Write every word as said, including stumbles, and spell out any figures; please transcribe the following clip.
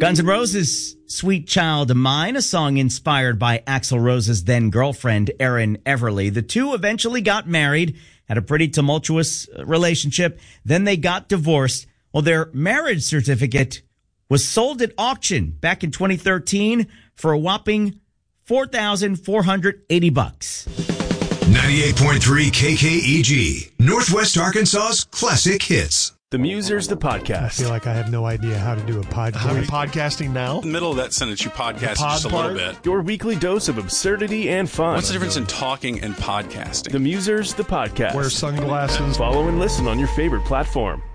Guns N' Roses' Sweet Child of Mine, a song inspired by Axl Rose's then-girlfriend, Erin Everly. The two eventually got married, had a pretty tumultuous relationship. Then they got divorced. Well, their marriage certificate was sold at auction back in twenty thirteen for a whopping four thousand four hundred eighty bucks. ninety-eight point three K K E G, Northwest Arkansas's classic hits. The Musers, the podcast. I feel like I have no idea how to do a podcast. How are you podcasting now? In the middle of that sentence, you podcast pod just a part? little bit. Your weekly dose of absurdity and fun. What's the difference in talking and podcasting? The Musers, the podcast. Wear sunglasses. Follow and listen on your favorite platform.